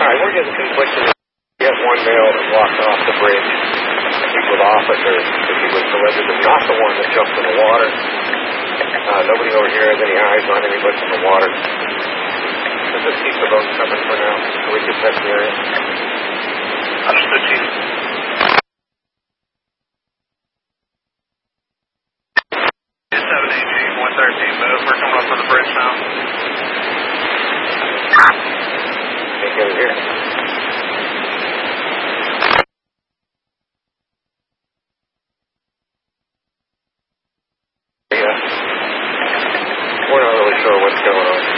right, we're getting conflicted. We have one male that walked off the bridge. He's with officers. He was allegedly not the one that jumped in the water. Nobody over here has any eyes on anybody in the water. So just keep the boat coming for now, so we can test the area. Understood, Chief. It's 7-8, Chief, 113 move. We're coming up for the bridge now. Can't get it here. We're not really sure what's going on.